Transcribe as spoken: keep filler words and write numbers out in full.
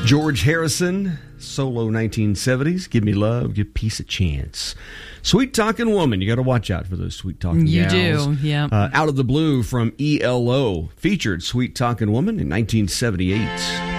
George Harrison, solo nineteen seventies. Give me love, give peace a chance. Sweet Talking Woman. You got to watch out for those sweet talking You gals. do, yeah. Uh, Out of the Blue from E L O featured Sweet Talking Woman in nineteen seventy-eight.